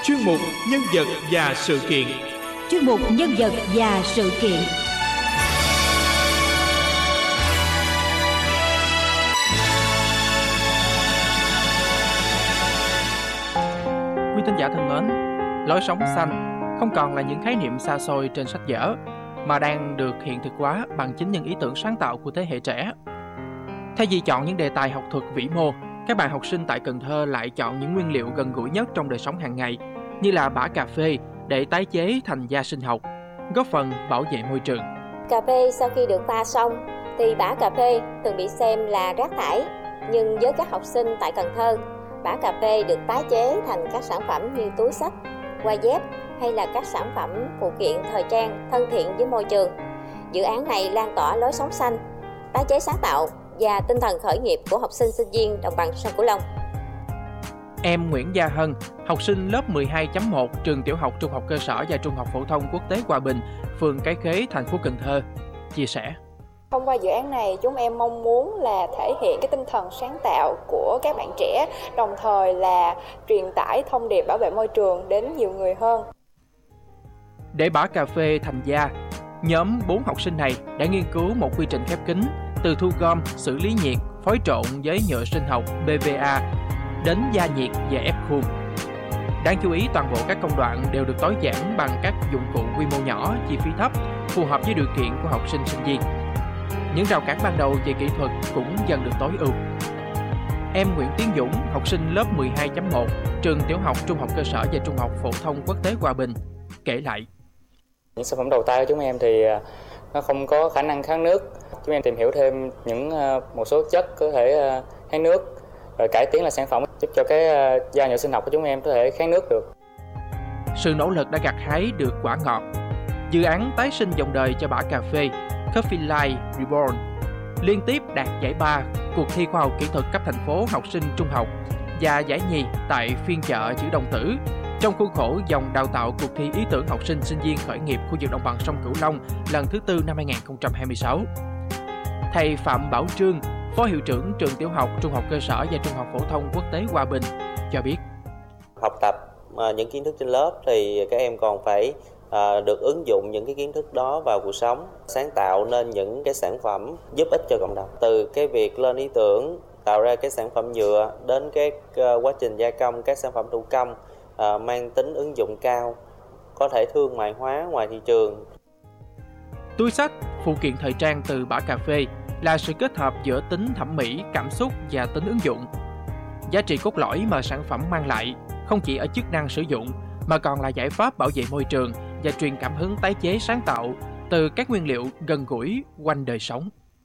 Chuyên mục Nhân vật và sự kiện. Chuyên mục Nhân vật và sự kiện. Quý thính giả thân mến, lối sống xanh không còn là những khái niệm xa xôi trên sách vở, mà đang được hiện thực hóa bằng chính những ý tưởng sáng tạo của thế hệ trẻ. Thay vì chọn những đề tài học thuật vĩ mô, các bạn học sinh tại Cần Thơ lại chọn những nguyên liệu gần gũi nhất trong đời sống hàng ngày, như là bã cà phê để tái chế thành gia sinh học, góp phần bảo vệ môi trường. Cà phê sau khi được pha xong thì bã cà phê thường bị xem là rác thải, nhưng với các học sinh tại Cần Thơ, bã cà phê được tái chế thành các sản phẩm như túi xách, quai dép hay là các sản phẩm phụ kiện thời trang thân thiện với môi trường. Dự án này lan tỏa lối sống xanh, tái chế sáng tạo và tinh thần khởi nghiệp của học sinh sinh viên đồng bằng sông Cửu Long. Em Nguyễn Gia Hân, học sinh lớp 12.1 trường tiểu học, trung học cơ sở và trung học phổ thông quốc tế Hòa Bình, phường Cái Khế, thành phố Cần Thơ, chia sẻ. Thông qua dự án này, chúng em mong muốn là thể hiện cái tinh thần sáng tạo của các bạn trẻ, đồng thời là truyền tải thông điệp bảo vệ môi trường đến nhiều người hơn. Để bã cà phê thành gia, nhóm 4 học sinh này đã nghiên cứu một quy trình khép kín từ thu gom, xử lý nhiệt, phối trộn với nhựa sinh học PVA đến gia nhiệt và ép khuôn. Đáng chú ý, toàn bộ các công đoạn đều được tối giản bằng các dụng cụ quy mô nhỏ, chi phí thấp, phù hợp với điều kiện của học sinh sinh viên. Những rào cản ban đầu về kỹ thuật cũng dần được tối ưu. Em Nguyễn Tiến Dũng, học sinh lớp 12.1, trường tiểu học, trung học cơ sở và trung học phổ thông quốc tế Hòa Bình, kể lại. Những sản phẩm đầu tay của chúng em thì nó không có khả năng kháng nước. Chúng em tìm hiểu thêm một số chất có thể kháng nước, rồi cải tiến lại sản phẩm giúp cho cái da nhựa sinh học của chúng em có thể kháng nước được. Sự nỗ lực đã gặt hái được quả ngọt. Dự án tái sinh dòng đời cho bã cà phê Coffee Life Reborn liên tiếp đạt giải ba cuộc thi khoa học kỹ thuật cấp thành phố học sinh trung học và giải nhì tại phiên chợ chữ Đồng Tử trong khuôn khổ dòng đào tạo cuộc thi ý tưởng học sinh sinh viên khởi nghiệp khu vực đồng bằng sông Cửu Long lần thứ 4 năm 2026. Thầy Phạm Bảo Trương, Phó Hiệu trưởng trường tiểu học, trung học cơ sở và trung học phổ thông quốc tế Hòa Bình cho biết. Học tập những kiến thức trên lớp thì các em còn phải được ứng dụng những cái kiến thức đó vào cuộc sống, sáng tạo nên những cái sản phẩm giúp ích cho cộng đồng. Từ cái việc lên ý tưởng, tạo ra cái sản phẩm nhựa đến cái quá trình gia công các sản phẩm thủ công mang tính ứng dụng cao, có thể thương mại hóa ngoài thị trường. Túi xách, phụ kiện thời trang từ bã cà phê là sự kết hợp giữa tính thẩm mỹ, cảm xúc và tính ứng dụng. Giá trị cốt lõi mà sản phẩm mang lại không chỉ ở chức năng sử dụng mà còn là giải pháp bảo vệ môi trường và truyền cảm hứng tái chế sáng tạo từ các nguyên liệu gần gũi quanh đời sống.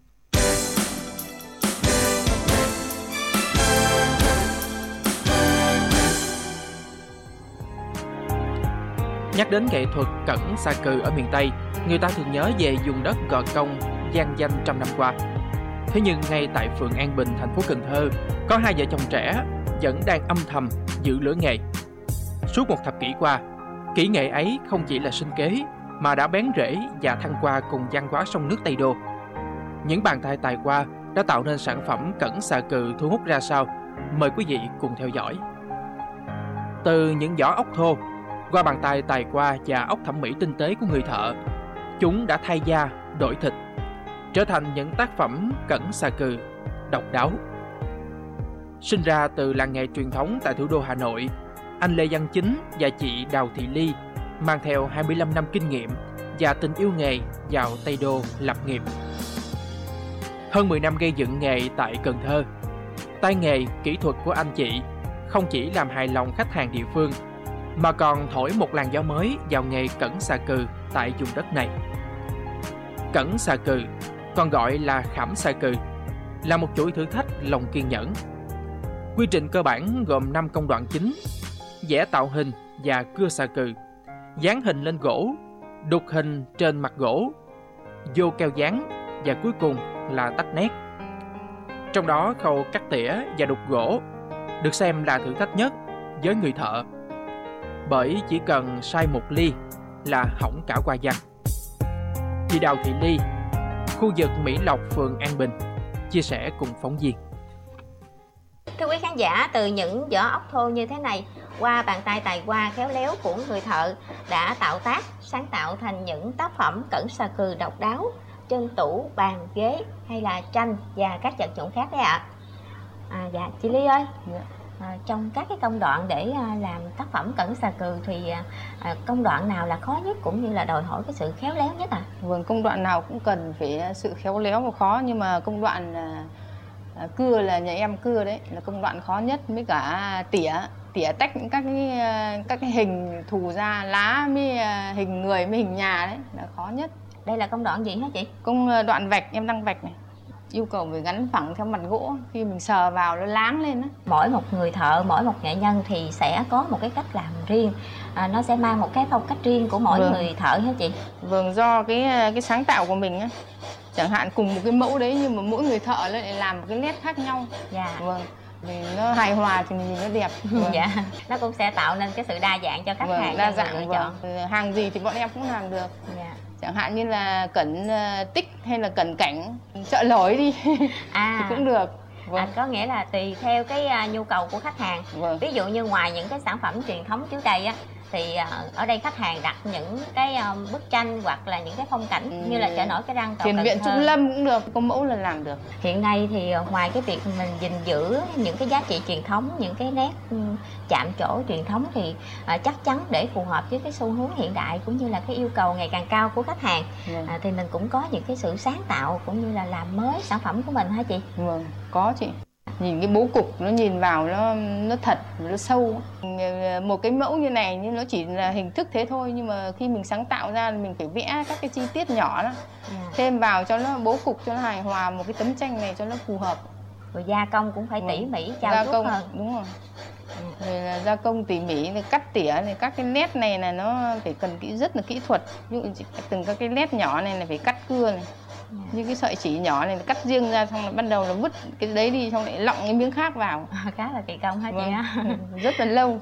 Nhắc đến nghệ thuật cẩn sa cừ ở miền Tây, người ta thường nhớ về vùng đất Gò Công vang danh trăm năm qua. Thế nhưng ngay tại phường An Bình, thành phố Cần Thơ, có hai vợ chồng trẻ vẫn đang âm thầm giữ lửa nghề. Suốt một thập kỷ qua, kỹ nghệ ấy không chỉ là sinh kế mà đã bén rễ và thăng qua cùng văn hóa sông nước Tây Đô. Những bàn tay tài hoa đã tạo nên sản phẩm cẩn sa cừ thu hút ra sao? Mời quý vị cùng theo dõi. Từ những vỏ ốc thô, qua bàn tay tài hoa và óc thẩm mỹ tinh tế của người thợ, chúng đã thay da, đổi thịt, trở thành những tác phẩm cẩn sa cừ độc đáo. Sinh ra từ làng nghề truyền thống tại thủ đô Hà Nội, anh Lê Văn Chính và chị Đào Thị Ly mang theo 25 năm kinh nghiệm và tình yêu nghề vào Tây Đô lập nghiệp. Hơn 10 năm gây dựng nghề tại Cần Thơ, tay nghề, kỹ thuật của anh chị không chỉ làm hài lòng khách hàng địa phương mà còn thổi một làn gió mới vào nghề cẩn sa cừ tại vùng đất này. Cẩn sa cừ, còn gọi là khảm sa cừ, là một chuỗi thử thách lòng kiên nhẫn. Quy trình cơ bản gồm 5 công đoạn chính: vẽ tạo hình và cưa sa cừ, dán hình lên gỗ, đục hình trên mặt gỗ, vô keo dán và cuối cùng là tách nét. Trong đó khâu cắt tỉa và đục gỗ được xem là thử thách nhất với người thợ, bởi chỉ cần sai một ly là hỏng cả hoa văn. Chị Đào Thị Ly, khu vực Mỹ Lộc, phường An Bình, chia sẻ cùng phóng viên. Thưa quý khán giả, từ những vỏ ốc thô như thế này, Qua bàn tay tài hoa khéo léo của người thợ đã tạo tác, sáng tạo thành những tác phẩm cẩn sa cừ độc đáo trên tủ, bàn, ghế hay là tranh và các vật dụng khác đấy ạ. Dạ, chị Ly ơi, trong các cái công đoạn để làm tác phẩm cẩn sa cừ thì công đoạn nào là khó nhất cũng như là đòi hỏi cái sự khéo léo nhất ạ? Vâng, công đoạn nào cũng cần phải sự khéo léo và khó, nhưng mà công đoạn cưa là nhà em cưa đấy là công đoạn khó nhất, với cả tỉa tách các cái hình thù ra, lá với hình người với hình nhà đấy là khó nhất. Đây là công đoạn gì hả chị? Công đoạn vạch, em đang vạch này, yêu cầu phải gắn phẳng theo mặt gỗ, khi mình sờ vào nó láng lên đó. Mỗi một người thợ, mỗi một nghệ nhân thì sẽ có một cái cách làm riêng, nó sẽ mang một cái phong cách riêng của mỗi người thợ hả chị? Vâng, do cái sáng tạo của mình á, chẳng hạn cùng một cái mẫu đấy nhưng mà mỗi người thợ lại làm một cái nét khác nhau. Dạ. Vâng, vì nó hài hòa thì mình nhìn nó đẹp. Vâng. Dạ, nó cũng sẽ tạo nên cái sự đa dạng cho khách hàng, đa dạng lựa chọn. Hàng gì thì bọn em cũng làm được. Dạ. Chẳng hạn như là cẩn tích hay là cẩn cảnh, chợ lối đi thì cũng được. Vâng. Có nghĩa là tùy theo cái nhu cầu của khách hàng. Vâng. Ví dụ như ngoài những cái sản phẩm truyền thống trước đây á, thì ở đây khách hàng đặt những cái bức tranh hoặc là những cái phong cảnh như là chợ nổi Cái Răng, Thiền viện Trúc Lâm cũng được, có mẫu là làm được. Hiện nay thì ngoài cái việc mình gìn giữ những cái giá trị truyền thống, những cái nét chạm trổ truyền thống thì chắc chắn để phù hợp với cái xu hướng hiện đại cũng như là cái yêu cầu ngày càng cao của khách hàng, thì mình cũng có những cái sự sáng tạo cũng như là làm mới sản phẩm của mình hả chị? Vâng, có chị. Nhìn cái bố cục nó nhìn vào nó thật, nó sâu. Một cái mẫu như này nhưng nó chỉ là hình thức thế thôi, nhưng mà khi mình sáng tạo ra thì mình phải vẽ các cái chi tiết nhỏ đó, thêm vào cho nó bố cục cho nó hài hòa một cái tấm tranh này cho nó phù hợp. Rồi gia công cũng phải tỉ mỉ, trau chuốt hơn. Đúng rồi. Rồi là gia công tỉ mỉ, cắt tỉa này, các cái nét này là nó phải cần rất là kỹ thuật. Ví dụ từng các cái nét nhỏ này là phải cắt cưa này. Như cái sợi chỉ nhỏ này cắt riêng ra, xong rồi bắt đầu là vứt cái đấy đi, xong lại lọng cái miếng khác vào. Khá là kỳ công hả chị á? Rất là lâu.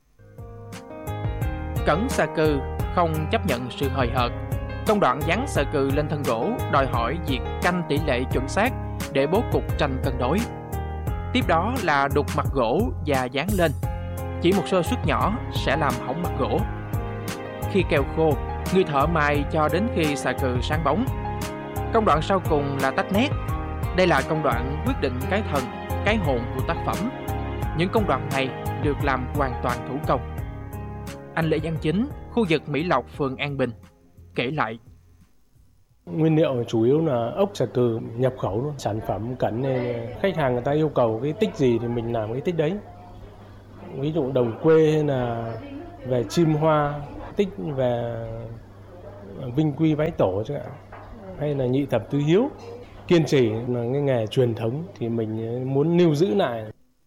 Cẩn sa cừ không chấp nhận sự hời hợt. Công đoạn dán sa cừ lên thân gỗ đòi hỏi việc canh tỷ lệ chuẩn xác để bố cục tranh cân đối. Tiếp đó là đục mặt gỗ và dán lên. Chỉ một sơ suất nhỏ sẽ làm hỏng mặt gỗ. Khi keo khô, người thợ mài cho đến khi sa cừ sáng bóng. Công đoạn sau cùng là tách nét. Đây là công đoạn quyết định cái thần, cái hồn của tác phẩm. Những công đoạn này được làm hoàn toàn thủ công. Anh Lê Văn Chính, khu vực Mỹ Lộc, phường An Bình, kể lại. Nguyên liệu chủ yếu là ốc sa cừ nhập khẩu luôn. Sản phẩm cẩn nên khách hàng người ta yêu cầu cái tích gì thì mình làm cái tích đấy. Ví dụ đồng quê hay là về chim hoa, tích về vinh quy vái tổ chẳng hạn, hay là nhị thập tứ hiếu. Kiên trì là cái nghề truyền thống thì mình muốn lưu giữ lại.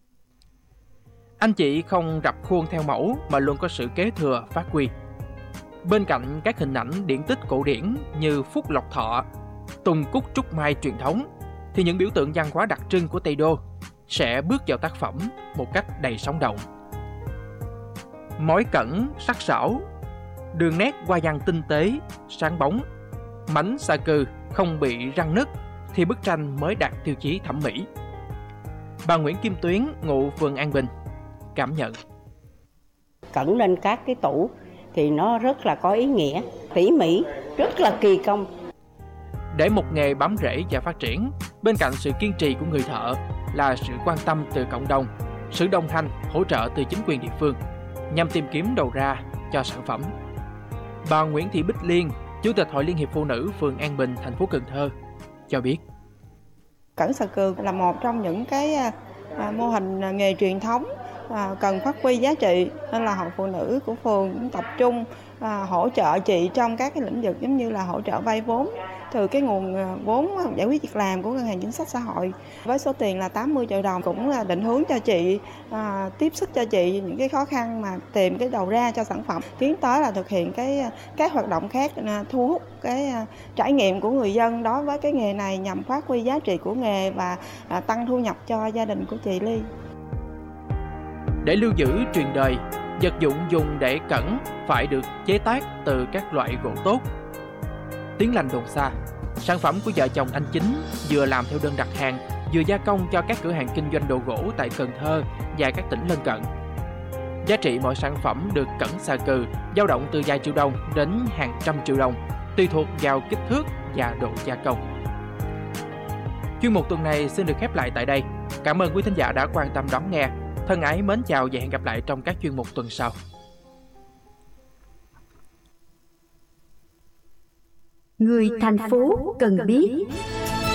Anh chị không rập khuôn theo mẫu mà luôn có sự kế thừa, phát huy. Bên cạnh các hình ảnh điển tích cổ điển như Phúc Lộc Thọ, Tùng Cúc Trúc Mai truyền thống, thì những biểu tượng văn hóa đặc trưng của Tây Đô sẽ bước vào tác phẩm một cách đầy sống động. Mối cẩn, sắc sảo, đường nét hoa văn tinh tế, sáng bóng, mảnh sa cừ không bị răng nứt thì bức tranh mới đạt tiêu chí thẩm mỹ. Bà Nguyễn Kim Tuyến, ngụ phường An Bình, cảm nhận. Cẩn lên các cái tủ thì nó rất là có ý nghĩa, tỉ mỉ, rất là kỳ công. Để một nghề bám rễ và phát triển, bên cạnh sự kiên trì của người thợ là sự quan tâm từ cộng đồng, sự đồng hành, hỗ trợ từ chính quyền địa phương nhằm tìm kiếm đầu ra cho sản phẩm. Bà Nguyễn Thị Bích Liên, Chủ tịch Hội Liên hiệp Phụ nữ phường An Bình, thành phố Cần Thơ cho biết. Cẩn sa cừ là một trong những cái mô hình nghề truyền thống cần phát huy giá trị, nên là Hội Phụ nữ của phường cũng tập trung hỗ trợ chị trong các cái lĩnh vực giống như là hỗ trợ vay vốn từ cái nguồn vốn giải quyết việc làm của Ngân hàng Chính sách Xã hội với số tiền là 80 triệu đồng, cũng là định hướng cho chị, tiếp sức cho chị những cái khó khăn mà tìm cái đầu ra cho sản phẩm, tiến tới là thực hiện các hoạt động khác thu hút cái trải nghiệm của người dân đối với cái nghề này nhằm phát huy giá trị của nghề và tăng thu nhập cho gia đình của chị Ly. Để lưu giữ truyền đời, vật dụng dùng để cẩn phải được chế tác từ các loại gỗ tốt. Tiếng lành đồn xa, sản phẩm của vợ chồng anh Chính vừa làm theo đơn đặt hàng, vừa gia công cho các cửa hàng kinh doanh đồ gỗ tại Cần Thơ và các tỉnh lân cận. Giá trị mỗi sản phẩm được cẩn xà cừ dao động từ vài triệu đồng đến hàng trăm triệu đồng, tùy thuộc vào kích thước và độ gia công. Chuyên mục tuần này xin được khép lại tại đây. Cảm ơn quý thính giả đã quan tâm đón nghe. Thân ái mến chào và hẹn gặp lại trong các chuyên mục tuần sau. Người thành phố cần biết.